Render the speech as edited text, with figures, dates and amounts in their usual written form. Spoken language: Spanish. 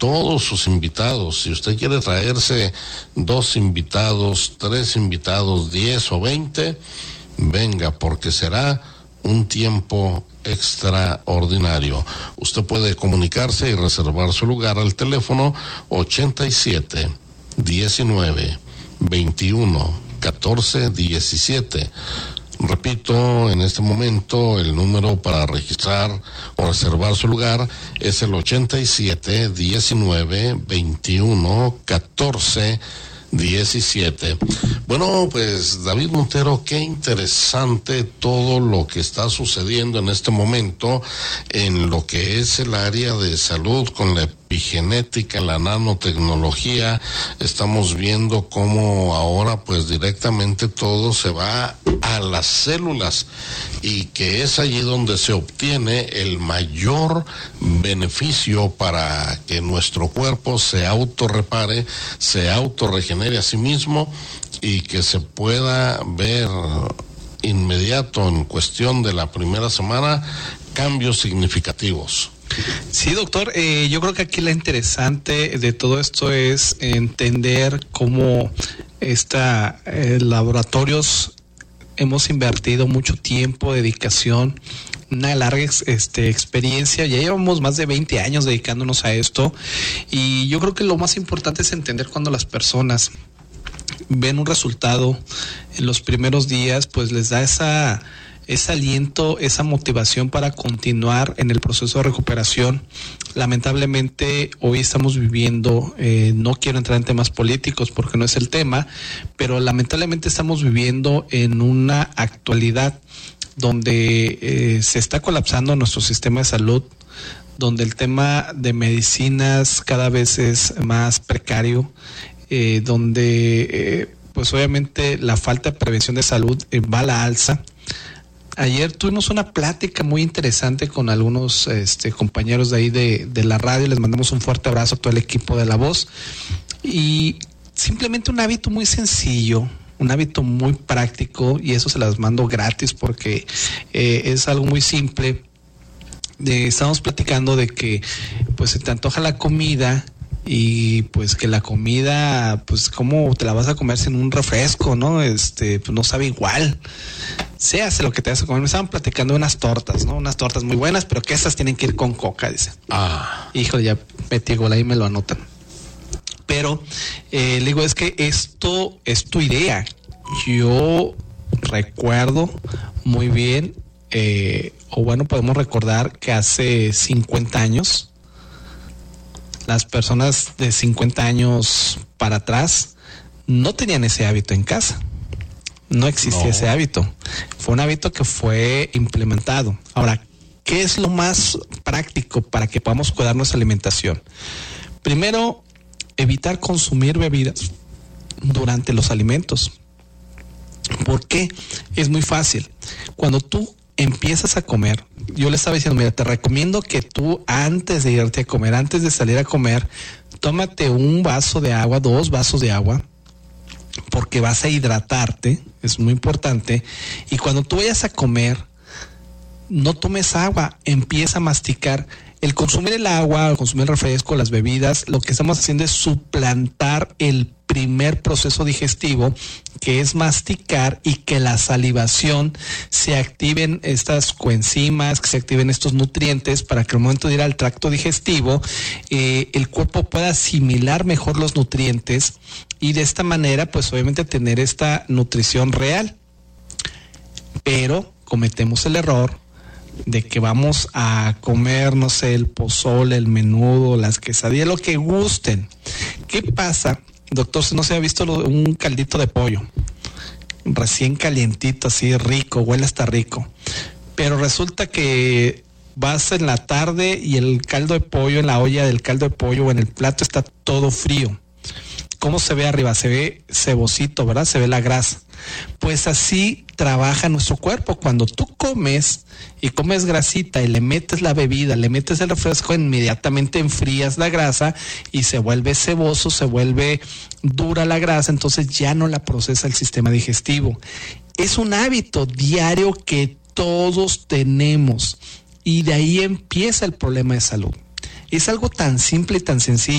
todos sus invitados. Si usted quiere traerse 2 invitados, 3 invitados, 10 o 20, venga, porque será un tiempo extraordinario. Usted puede comunicarse y reservar su lugar al teléfono 87 19 21 14 17. Repito, en este momento el número para registrar o reservar su lugar es el 87 19 21 14 17. Bueno, pues David Montero, qué interesante todo lo que está sucediendo en este momento en lo que es el área de salud con la epigenética, la nanotecnología. Estamos viendo cómo ahora pues directamente todo se va a las células y que es allí donde se obtiene el mayor beneficio para que nuestro cuerpo se autorrepare, se autorregenere a sí mismo y que se pueda ver inmediato, en cuestión de la primera semana, cambios significativos. Sí, doctor, yo creo que aquí lo interesante de todo esto es entender cómo laboratorios hemos invertido mucho tiempo, dedicación, una larga experiencia. Ya llevamos más de 20 años dedicándonos a esto, y yo creo que lo más importante es entender cuando las personas ven un resultado en los primeros días, pues les da ese aliento, esa motivación para continuar en el proceso de recuperación. Lamentablemente hoy estamos viviendo, no quiero entrar en temas políticos porque no es el tema, pero lamentablemente estamos viviendo en una actualidad donde se está colapsando nuestro sistema de salud, donde el tema de medicinas cada vez es más precario, donde pues obviamente la falta de prevención de salud va a la alza. Ayer tuvimos una plática muy interesante con algunos compañeros de ahí de la radio. Les mandamos un fuerte abrazo a todo el equipo de La Voz, y simplemente un hábito muy sencillo, un hábito muy práctico, y eso se las mando gratis porque es algo muy simple. Estamos platicando de que pues se te antoja la comida, y pues que la comida, pues cómo te la vas a comer sin un refresco, ¿no? Pues no sabe igual. Se hace lo que te vas a comer. Me estaban platicando de unas tortas, ¿no? Unas tortas muy buenas, pero que estas tienen que ir con coca, dice. Híjole, ya metí gol ahí, me lo anotan. Pero le digo, es que esto es tu idea. Yo recuerdo muy bien, o bueno, podemos recordar que hace 50 años, las personas de 50 años para atrás no tenían ese hábito en casa. No existía ese hábito. Fue un hábito que fue implementado. Ahora, ¿qué es lo más práctico para que podamos cuidar nuestra alimentación? Primero, evitar consumir bebidas durante los alimentos. ¿Por qué? Es muy fácil. Cuando tú empiezas a comer, yo le estaba diciendo, mira, te recomiendo que tú antes de irte a comer, antes de salir a comer, tómate un vaso de agua, 2 vasos de agua, porque vas a hidratarte, es muy importante. Y cuando tú vayas a comer, no tomes agua, empieza a masticar. El consumir el agua, el consumir el refresco, las bebidas, lo que estamos haciendo es suplantar el primer proceso digestivo, que es masticar, y que la salivación se activen estas coenzimas, que se activen estos nutrientes, para que al momento de ir al tracto digestivo, el cuerpo pueda asimilar mejor los nutrientes, y de esta manera pues obviamente tener esta nutrición real. Pero cometemos el error de que vamos a comer, no sé, el pozole, el menudo, las quesadillas, lo que gusten. ¿Qué pasa, doctor, si no se ha visto un caldito de pollo recién calientito, así rico, huele hasta rico, pero resulta que vas en la tarde y el caldo de pollo, en la olla del caldo de pollo o en el plato, está todo frío? ¿Cómo se ve arriba? Se ve cebosito, ¿verdad? Se ve la grasa. Pues así trabaja nuestro cuerpo. Cuando tú comes y comes grasita y le metes la bebida, le metes el refresco, inmediatamente enfrías la grasa y se vuelve ceboso, se vuelve dura la grasa, entonces ya no la procesa el sistema digestivo. Es un hábito diario que todos tenemos, y de ahí empieza el problema de salud. Es algo tan simple y tan sencillo.